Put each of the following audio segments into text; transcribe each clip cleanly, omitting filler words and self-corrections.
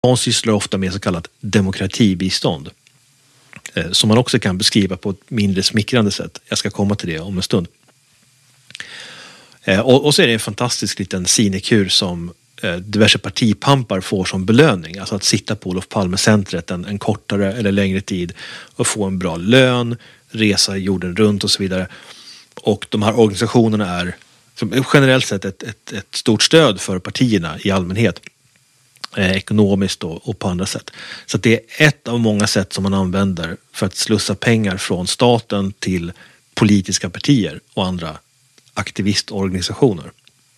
De sysslar ofta med så kallat demokratibistånd. Som man också kan beskriva på ett mindre smickrande sätt. Jag ska komma till det om en stund. Och så är det en fantastisk liten sinekur som diverse partipampar får som belöning. Alltså att sitta på Olof Palme-centret en kortare eller längre tid och få en bra lön, resa jorden runt och så vidare. Och de här organisationerna är generellt sett ett stort stöd för partierna i allmänhet. Ekonomiskt och på andra sätt. Så att det är ett av många sätt som man använder för att slussa pengar från staten till politiska partier och andra aktivistorganisationer.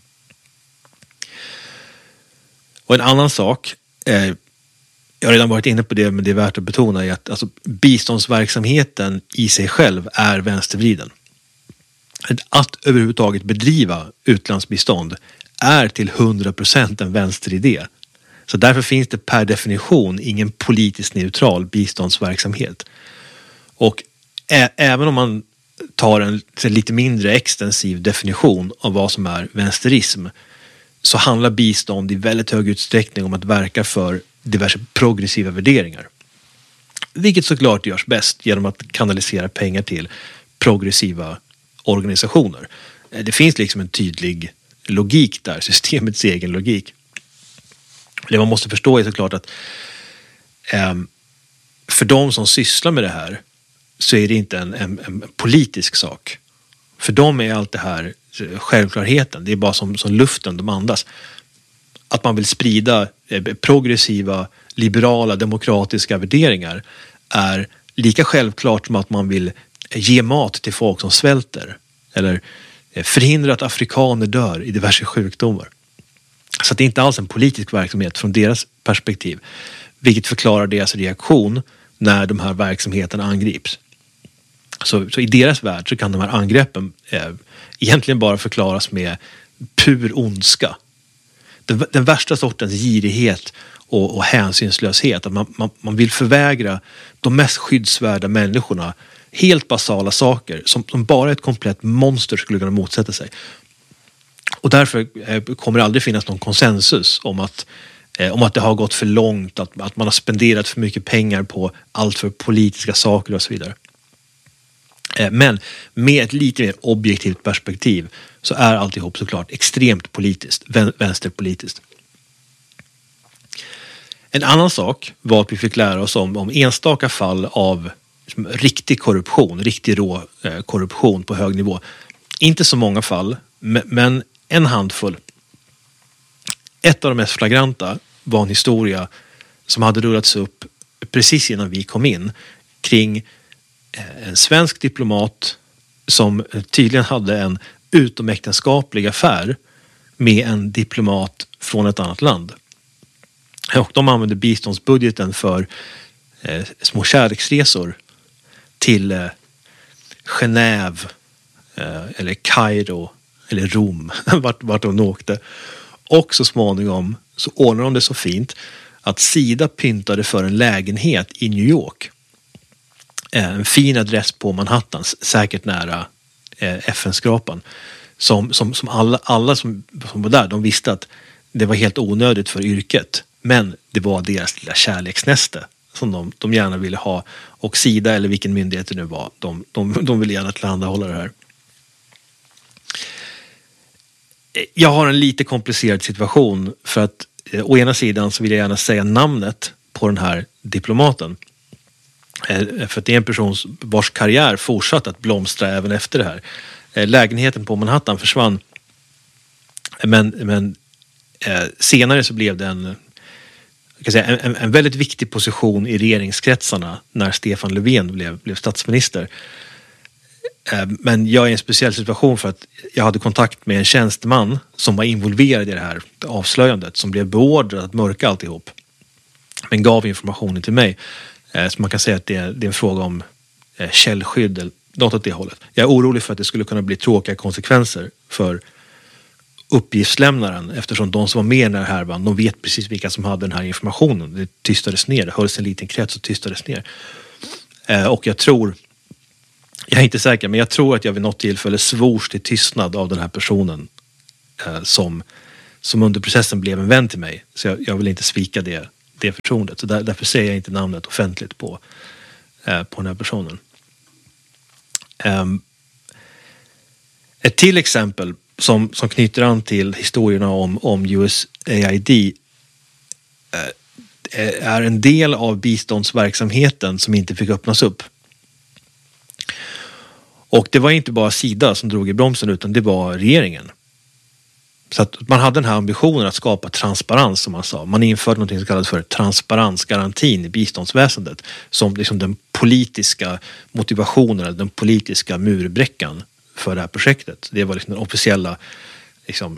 Och en annan sak, jag har redan varit inne på det, men det är värt att betona, är att alltså, biståndsverksamheten i sig själv är vänstervriden. Att överhuvudtaget bedriva utlandsbistånd är till 100% en vänsteridé. Så därför finns det per definition ingen politiskt neutral biståndsverksamhet. Och även om man tar en lite mindre extensiv definition av vad som är vänsterism, så handlar bistånd i väldigt hög utsträckning om att verka för diverse progressiva värderingar. Vilket såklart görs bäst genom att kanalisera pengar till progressiva organisationer. Det finns liksom en tydlig logik där, systemets egen logik. Det man måste förstå är såklart att för de som sysslar med det här så är det inte en politisk sak. För dem är allt det här självklarheten. Det är bara som luften de andas. Att man vill sprida progressiva, liberala, demokratiska värderingar är lika självklart som att man vill ge mat till folk som svälter. Eller förhindra att afrikaner dör i diverse sjukdomar. Så det är inte alls en politisk verksamhet från deras perspektiv. Vilket förklarar deras reaktion när de här verksamheterna angrips. Så i deras värld så kan de här angreppen egentligen bara förklaras med pur ondska. Den värsta sortens girighet och hänsynslöshet. Att man vill förvägra de mest skyddsvärda människorna helt basala saker som bara ett komplett monster skulle kunna motsätta sig. Och därför kommer det aldrig finnas någon konsensus om att det har gått för långt, att man har spenderat för mycket pengar på allt för politiska saker och så vidare. Men med ett lite mer objektivt perspektiv så är alltihop såklart extremt politiskt, vänsterpolitiskt. En annan sak var att vi fick lära oss om enstaka fall av riktig korruption, riktig rå korruption på hög nivå. Inte så många fall, men en handfull. Ett av de mest flagranta var en historia som hade rullats upp precis innan vi kom in kring en svensk diplomat som tydligen hade en utomäktenskaplig affär med en diplomat från ett annat land. Och de använde biståndsbudgeten för små kärleksresor till Genève eller Kairo eller Rom, vart de åkte. Och så småningom så ordnade de det så fint att Sida pyntade för en lägenhet i New York. En fin adress på Manhattan, säkert nära FN-skrapan. Som alla som var där, de visste att det var helt onödigt för yrket. Men det var deras lilla kärleksnäste som de gärna ville ha. Och Sida, eller vilken myndighet det nu var, de ville gärna tillhandahålla det här. Jag har en lite komplicerad situation för att å ena sidan så vill jag gärna säga namnet på den här diplomaten. För att det är en person vars karriär fortsatt att blomstra även efter det här. Lägenheten på Manhattan försvann. Men senare så blev det en väldigt viktig position i regeringskretsarna när Stefan Löfven blev statsminister. Men jag är i en speciell situation för att jag hade kontakt med en tjänsteman som var involverad i det här avslöjandet, som blev beordrad att mörka alltihop. Men gav informationen till mig. Så man kan säga att det är en fråga om källskydd eller något åt det hållet. Jag är orolig för att det skulle kunna bli tråkiga konsekvenser för uppgiftslämnaren, eftersom de som var med i den här härvan, de vet precis vilka som hade den här informationen. Det tystades ner, det hölls en liten krets och tystades ner. Och jag är inte säker, men jag tror att jag vid något tillfälle svors till tystnad av den här personen som under processen blev en vän till mig. Så jag vill inte svika det det förtroendet. Så därför säger jag inte namnet offentligt på den här personen. Ett till exempel som knyter an till historierna om USAID är en del av biståndsverksamheten som inte fick öppnas upp. Och det var inte bara Sida som drog i bromsen, utan det var regeringen. Så att man hade den här ambitionen att skapa transparens, som man sa. Man införde något som kallas för transparensgarantin i biståndsväsendet, som liksom den politiska motivationen, eller den politiska murbräckan för det här projektet. Det var liksom den officiella liksom,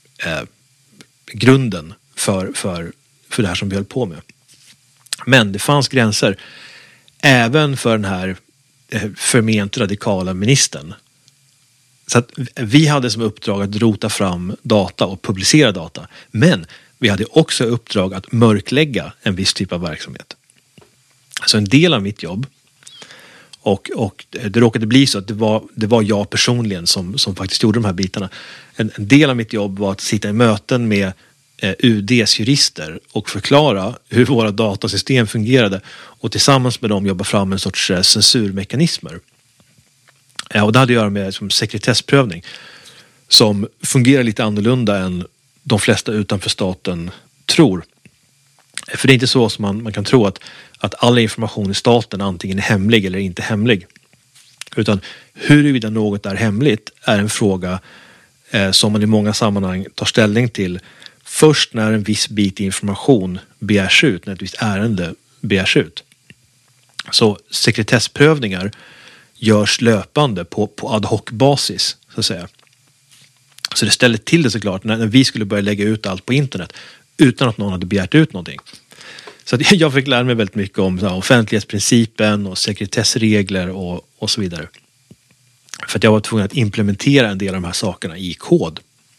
grunden för det här som vi höll på med. Men det fanns gränser även för den här förment radikala ministern. Så att vi hade som uppdrag att rota fram data och publicera data. Men vi hade också uppdrag att mörklägga en viss typ av verksamhet. Så en del av mitt jobb, och det råkade bli så att det var jag personligen som faktiskt gjorde de här bitarna. En del av mitt jobb var att sitta i möten med UDs jurister och förklara hur våra datasystem fungerade, och tillsammans med dem jobba fram en sorts censurmekanismer. Och det hade att göra med sekretessprövning som fungerar lite annorlunda än de flesta utanför staten tror. För det är inte så som man kan tro att all information i staten antingen är hemlig eller inte hemlig. Utan huruvida något är hemligt är en fråga som man i många sammanhang tar ställning till först när en viss bit information begärs ut, när ett visst ärende begärs ut. Så sekretessprövningar görs löpande på ad hoc-basis, så att säga. Så det ställer till det såklart när vi skulle börja lägga ut allt på internet utan att någon hade begärt ut någonting. Så att jag fick lära mig väldigt mycket om offentlighetsprincipen och sekretessregler och så vidare. För att jag var tvungen att implementera en del av de här sakerna i kod.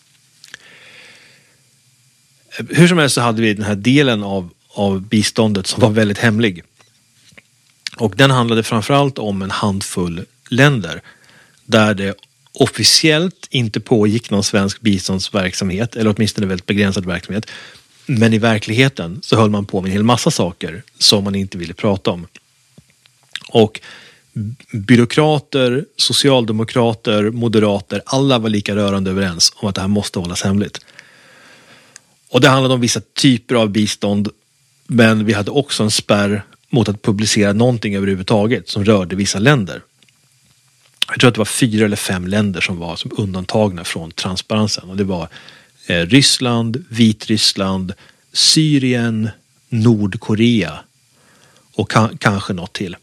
Hur som helst så hade vi den här delen av biståndet som var väldigt hemlig. Och den handlade framförallt om en handfull länder där det officiellt inte pågick någon svensk biståndsverksamhet, eller åtminstone väldigt begränsad verksamhet. Men i verkligheten så höll man på med en hel massa saker som man inte ville prata om. Och byråkrater, socialdemokrater, moderater, alla var lika rörande överens om att det här måste hållas hemligt. Och det handlade om vissa typer av bistånd, men vi hade också en spärr mot att publicera någonting överhuvudtaget som rörde vissa länder. Jag tror att det var 4 eller 5 länder som var som undantagna från transparensen. Och det var Ryssland, Vitryssland, Syrien, Nordkorea och kanske något till.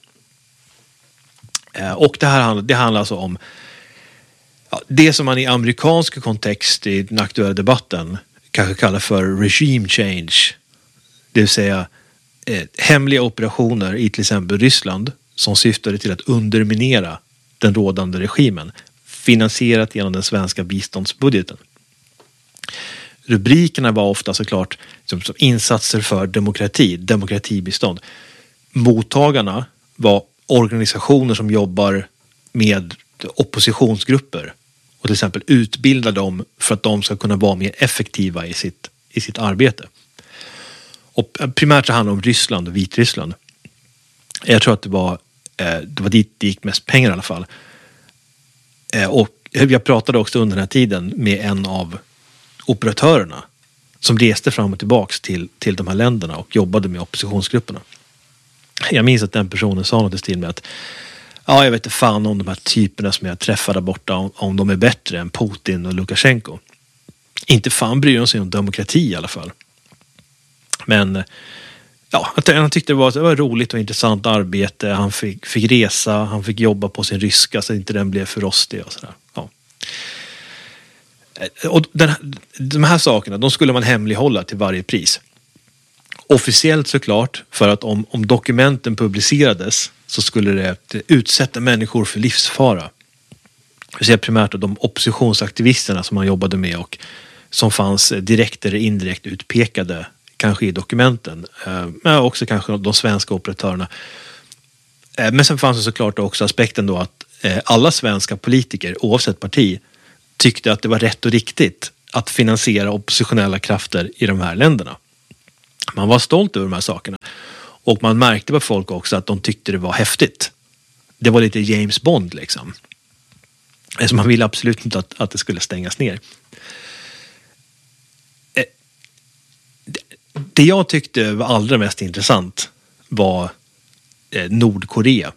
Och det handlar alltså om det som man i amerikansk kontext i den aktuella debatten kanske kallar för regime change. Det vill säga hemliga operationer i till exempel Ryssland som syftade till att underminera den rådande regimen, finansierat genom den svenska biståndsbudgeten. Rubrikerna var ofta såklart som insatser för demokratibistånd. Mottagarna var organisationer som jobbar med oppositionsgrupper och till exempel utbildar dem för att de ska kunna vara mer effektiva i sitt arbete. Och primärt så handlar det om Ryssland och Vitryssland. Jag tror att det var dit det gick mest pengar i alla fall. Och jag pratade också under den här tiden med en av operatörerna som reste fram och tillbaks till de här länderna och jobbade med oppositionsgrupperna. Jag minns att den personen sa något i stil med att jag vet inte fan om de här typerna som jag träffade där borta, om de är bättre än Putin och Lukasjenko. Inte fan bryr de sig om demokrati i alla fall. Men han tyckte det var roligt och intressant arbete. Han fick resa, han fick jobba på sin ryska så inte den blev för rostig och sådär. Ja. Och de här sakerna, de skulle man hemlighålla till varje pris. Officiellt såklart, för att om dokumenten publicerades så skulle det utsätta människor för livsfara. Jag ser primärt de oppositionsaktivisterna som man jobbade med och som fanns direkt eller indirekt utpekade kanske i dokumenten, men också kanske de svenska operatörerna. Men sen fanns det såklart också aspekten då att alla svenska politiker, oavsett parti, tyckte att det var rätt och riktigt att finansiera oppositionella krafter i de här länderna. Man var stolt över de här sakerna. Och man märkte på folk också att de tyckte det var häftigt. Det var lite James Bond liksom. Så man ville absolut inte att det skulle stängas ner. Det jag tyckte var allra mest intressant var Nordkorea.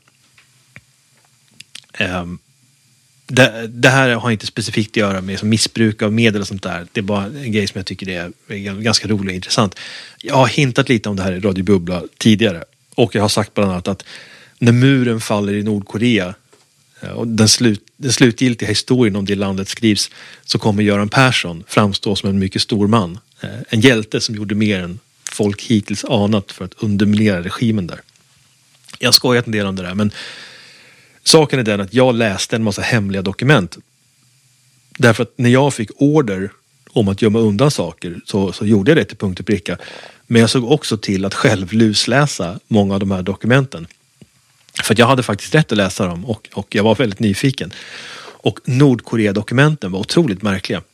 Det här har inte specifikt att göra med missbruk av medel och sånt där. Det är bara en grej som jag tycker är ganska rolig och intressant. Jag har hintat lite om det här i Radio Bubbla tidigare. Och jag har sagt bland annat att när muren faller i Nordkorea och den slutgiltiga historien om det landet skrivs, så kommer Göran Persson framstå som en mycket stor man. En hjälte som gjorde mer än folk hittills anat för att underminera regimen där. Jag har skojat en del om det där, men saken är den att jag läste en massa hemliga dokument. Därför att när jag fick order om att gömma undan saker så gjorde jag det till punkt och pricka. Men jag såg också till att själv lusläsa många av de här dokumenten. För att jag hade faktiskt rätt att läsa dem och jag var väldigt nyfiken. Och Nordkorea-dokumenten var otroligt märkliga.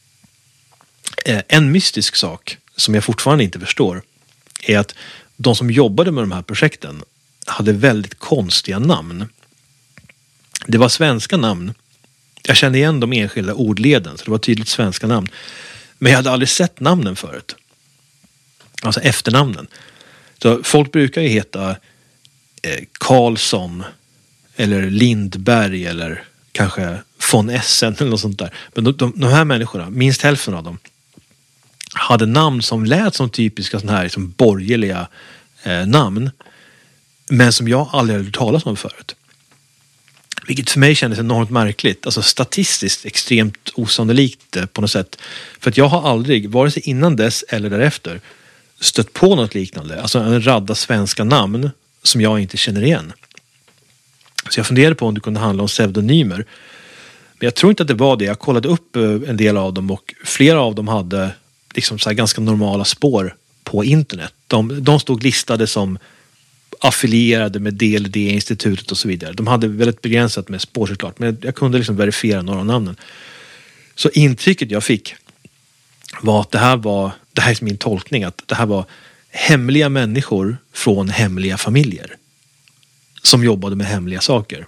En mystisk sak som jag fortfarande inte förstår är att de som jobbade med de här projekten hade väldigt konstiga namn. Det var svenska namn. Jag kände igen de enskilda ordleden, så det var tydligt svenska namn. Men jag hade aldrig sett namnen förut. Alltså efternamnen. Så folk brukar ju heta Karlsson eller Lindberg eller kanske von Essen eller något sånt där. Men de här människorna, minst hälften av dem, hade namn som lät som typiska sån här liksom borgerliga namn. Men som jag aldrig hade talat om förut. Vilket för mig kändes enormt märkligt. Alltså statistiskt extremt osannolikt på något sätt. För att jag har aldrig, vare sig innan dess eller därefter, stött på något liknande. Alltså en radda svenska namn som jag inte känner igen. Så jag funderade på om det kunde handla om pseudonymer. Men jag tror inte att det var det. Jag kollade upp en del av dem och flera av dem hade liksom så här ganska normala spår på internet. De stod listade som affilierade med DLD-institutet och så vidare. De hade väldigt begränsat med spår såklart, men jag kunde liksom verifiera några av namnen. Så intrycket jag fick var att det här är min tolkning, att det här var hemliga människor från hemliga familjer som jobbade med hemliga saker.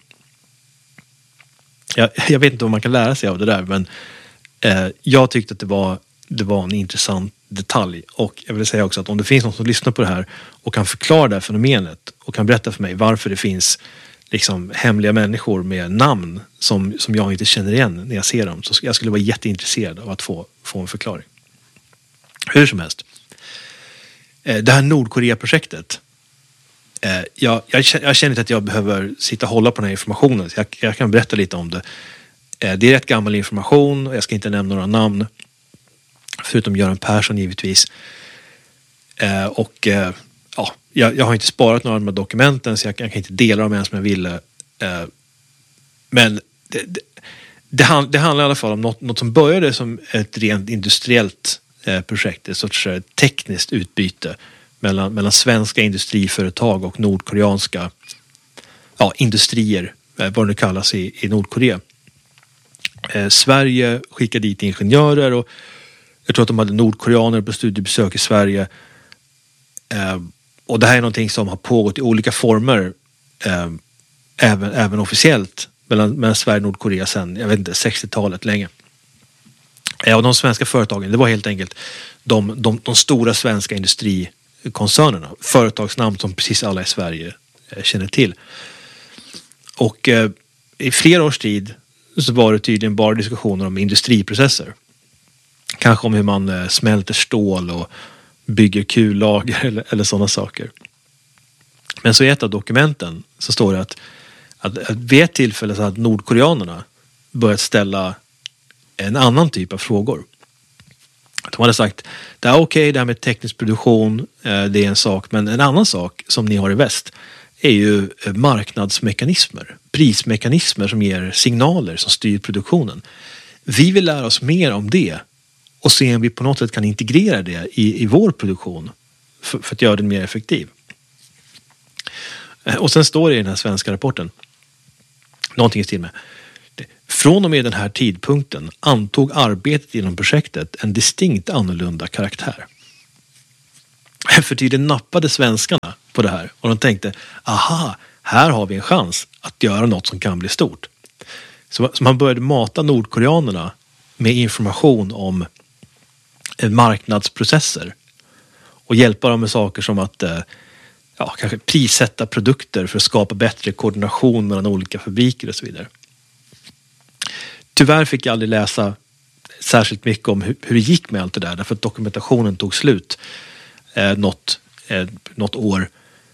Jag vet inte vad man kan lära sig av det där, men jag tyckte att det var en intressant detalj. Och jag vill säga också att om det finns någon som lyssnar på det här och kan förklara det här fenomenet och kan berätta för mig varför det finns liksom hemliga människor med namn som jag inte känner igen när jag ser dem, så jag skulle vara jätteintresserad av att få en förklaring. Hur som helst. Det här Nordkorea-projektet, jag känner inte att jag behöver sitta och hålla på den här informationen, så jag kan berätta lite om det. Det är rätt gammal information och jag ska inte nämna några namn. Förutom Göran Persson givetvis. Jag har inte sparat några av de här dokumenten, så jag kan inte dela dem ens som jag ville. Men det handlar i alla fall om något som började som ett rent industriellt projekt. Ett sorts tekniskt utbyte mellan svenska industriföretag och nordkoreanska industrier, vad det kallas i Nordkorea. Sverige skickade dit ingenjörer och jag tror att de hade nordkoreaner på studiebesök i Sverige. Och det här är någonting som har pågått i olika former, även officiellt, mellan Sverige och Nordkorea sedan, jag vet inte, 60-talet länge. Och de svenska företagen, det var helt enkelt de stora svenska industrikoncernerna. Företagsnamn som precis alla i Sverige känner till. Och i flera års tid så var det tydligen bara diskussioner om industriprocesser. Kanske om hur man smälter stål och bygger kullager eller sådana saker. Men så i ett av dokumenten så står det att vid ett tillfälle så hade nordkoreanerna börjat ställa en annan typ av frågor. De hade sagt, det är okej, det här med teknisk produktion, det är en sak, men en annan sak som ni har i väst är ju marknadsmekanismer, prismekanismer som ger signaler som styr produktionen. Vi vill lära oss mer om det och se om vi på något sätt kan integrera det i vår produktion för att göra den mer effektiv. Och sen står det i den här svenska rapporten någonting i stil med: från och med den här tidpunkten antog arbetet inom projektet en distinkt annorlunda karaktär. För tydligen nappade svenskarna på det här och de tänkte, aha, här har vi en chans att göra något som kan bli stort. Så man började mata nordkoreanerna med information om marknadsprocesser och hjälpa dem med saker som att kanske prissätta produkter för att skapa bättre koordination mellan olika fabriker och så vidare. Tyvärr fick jag aldrig läsa särskilt mycket om hur det gick med allt det där, därför att dokumentationen tog slut något år.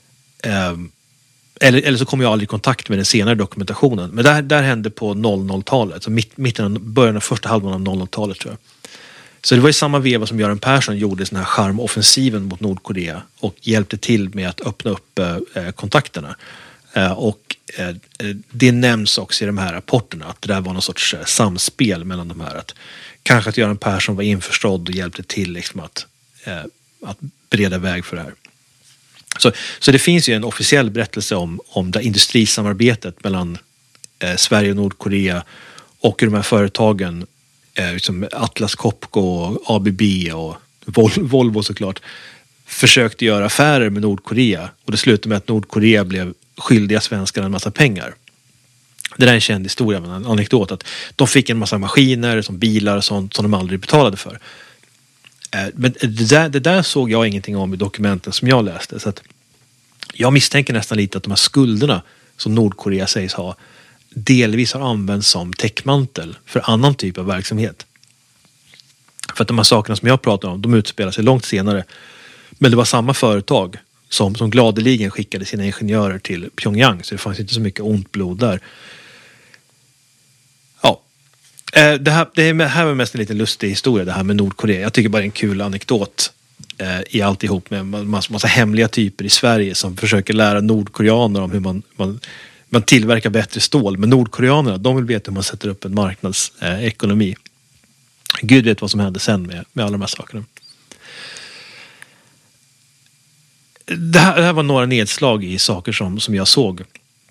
Eller så kom jag aldrig i kontakt med den senare dokumentationen. Men där hände på 00-talet, så början av första halvan av 00-talet tror jag. Så det var i samma veva som Göran Persson gjorde den här charmoffensiven mot Nordkorea och hjälpte till med att öppna upp kontakterna. Och det nämns också i de här rapporterna att det där var någon sorts samspel mellan de här. Kanske att Göran Persson var införstådd och hjälpte till liksom att bereda väg för det här. Så det finns ju en officiell berättelse om det industrisamarbetet mellan Sverige och Nordkorea och de här företagen som Atlas Copco och ABB och Volvo såklart försökte göra affärer med Nordkorea och det slutade med att Nordkorea blev skyldiga svenskarna en massa pengar. Det där är en känd historia, men en anekdot att de fick en massa maskiner som bilar och sånt som de aldrig betalade för. Men det där såg jag ingenting om i dokumenten som jag läste, så att jag misstänker nästan lite att de här skulderna som Nordkorea sägs ha delvis har använts som täckmantel för annan typ av verksamhet. För att de här sakerna som jag pratar om, de utspelar sig långt senare. Men det var samma företag som gladeligen skickade sina ingenjörer till Pyongyang, så det fanns inte så mycket ont blod där. Ja. Det här var mest en liten lustig historia, det här med Nordkorea. Jag tycker bara det är en kul anekdot i alltihop med massa hemliga typer i Sverige som försöker lära nordkoreaner om hur man tillverkar bättre stål. Men nordkoreanerna, de vill veta hur man sätter upp en marknadsekonomi. Gud vet vad som hände sen med alla de här sakerna. Det här var några nedslag i saker som jag såg.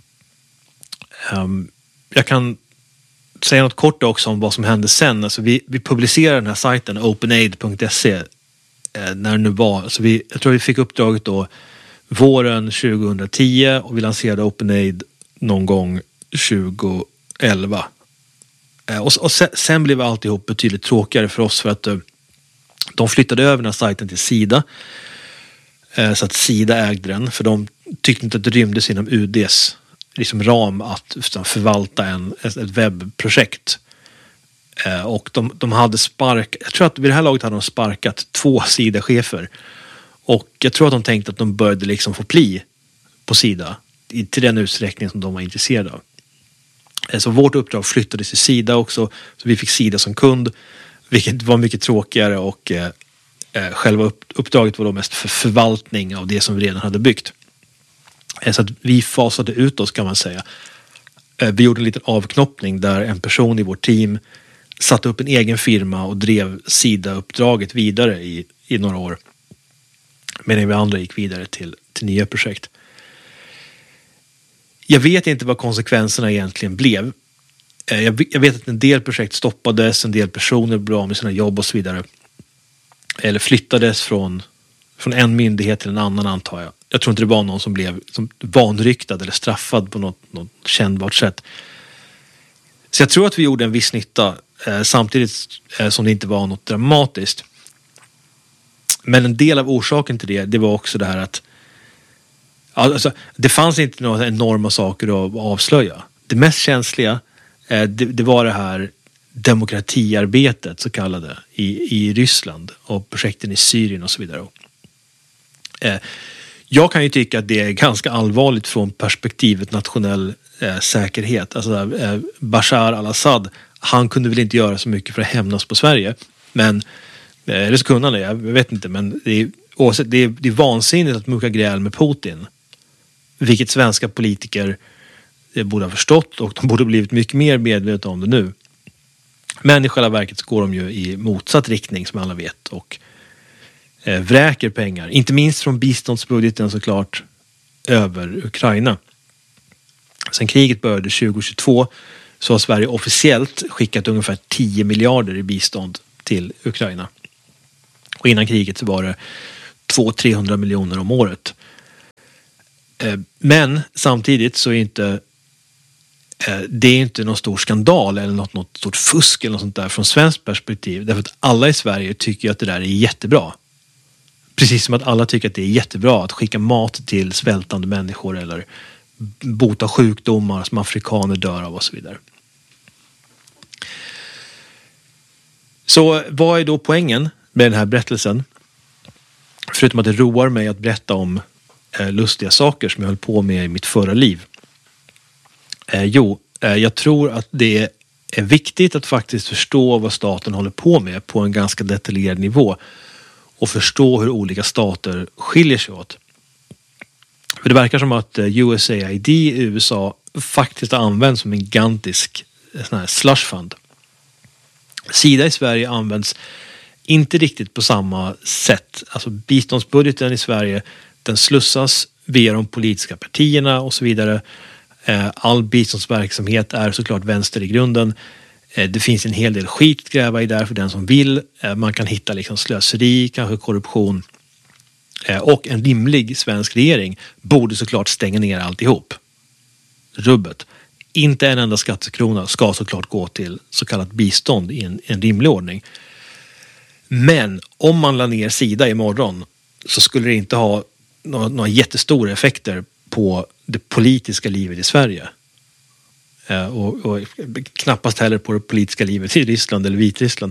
Jag kan säga något kort också om vad som hände sen. Alltså vi publicerade den här sajten openaid.se när det nu var. Alltså jag tror vi fick uppdraget då våren 2010 och vi lanserade OpenAid någon gång 2011. Och sen blev alltihop betydligt tråkigare för oss för att de flyttade över den här sajten till Sida. Så att Sida ägde den, för de tyckte inte att det rymdes inom UDs liksom ram att förvalta ett webbprojekt. Och de hade jag tror att vid det här laget hade de sparkat 2 Sida-chefer. Och jag tror att de tänkte att de började liksom få pli på Sida till den utsträckning som de var intresserade av. Så vårt uppdrag flyttades till Sida också, så vi fick Sida som kund, vilket var mycket tråkigare, och själva uppdraget var då mest för förvaltning av det som vi redan hade byggt. Så att vi fasade ut oss, kan man säga. Vi gjorde en liten avknoppning där en person i vårt team satte upp en egen firma och drev Sida-uppdraget vidare i några år. Medan vi andra gick vidare till nya projekt. Jag vet inte vad konsekvenserna egentligen blev. Jag vet att en del projekt stoppades, en del personer blev av med sina jobb och så vidare. Eller flyttades från en myndighet till en annan, antar jag. Jag tror inte det var någon som blev vanryktad eller straffad på något kännbart sätt. Så jag tror att vi gjorde en viss nytta, samtidigt som det inte var något dramatiskt. Men en del av orsaken till det var också det här att alltså, det fanns inte några enorma saker att avslöja. Det mest känsliga det var det här demokratiarbetet, så kallade, i Ryssland och projekten i Syrien och så vidare. Jag kan ju tycka att det är ganska allvarligt från perspektivet nationell säkerhet. Alltså Bashar al-Assad, han kunde väl inte göra så mycket för att hämnas på Sverige, men eller så kunde han det, jag vet inte, men det är vansinnigt att mucka gräl med Putin, vilket svenska politiker borde ha förstått, och de borde ha blivit mycket mer medvetna om det nu. Men i själva verket så går de ju i motsatt riktning, som alla vet, och vräker pengar, inte minst från biståndsbudgeten såklart, över Ukraina. Sen kriget började 2022 så har Sverige officiellt skickat ungefär 10 miljarder i bistånd till Ukraina. Och innan kriget så var det 200-300 miljoner om året. Men samtidigt så är det är inte någon stor skandal eller något stort fusk eller något sånt där från svenskt perspektiv. Därför att alla i Sverige tycker att det där är jättebra. Precis som att alla tycker att det är jättebra att skicka mat till svältande människor eller bota sjukdomar som afrikaner dör av och så vidare. Så vad är då poängen med den här berättelsen? Förutom att det roar mig att berätta om lustiga saker som jag höll på med i mitt förra liv. Jag tror att det är viktigt att faktiskt förstå vad staten håller på med på en ganska detaljerad nivå och förstå hur olika stater skiljer sig åt. För det verkar som att USAID i USA faktiskt används som en gigantisk sån här slush fund. SIDA i Sverige används inte riktigt på samma sätt. Alltså biståndsbudgeten i Sverige, den slussas via de politiska partierna och så vidare. All biståndsverksamhet är såklart vänster i grunden. Det finns en hel del skit att gräva i där för den som vill. Man kan hitta liksom slöseri, kanske korruption. Och en rimlig svensk regering borde såklart stänga ner alltihop. Rubbet. Inte en enda skattekrona ska såklart gå till så kallat bistånd i en rimlig ordning. Men om man la ner SIDA imorgon så skulle det inte ha några jättestora effekter på det politiska livet i Sverige. Och knappast heller på det politiska livet i Ryssland eller Vitryssland.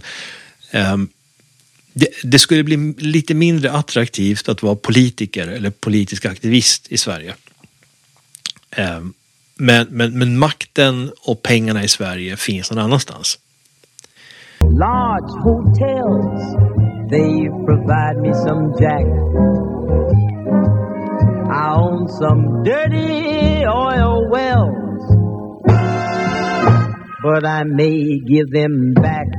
Det skulle bli lite mindre attraktivt att vara politiker eller politisk aktivist i Sverige. Men makten och pengarna i Sverige finns någon annanstans. Large hotels, they provide me some jack. I own some dirty oil wells, but I may give them back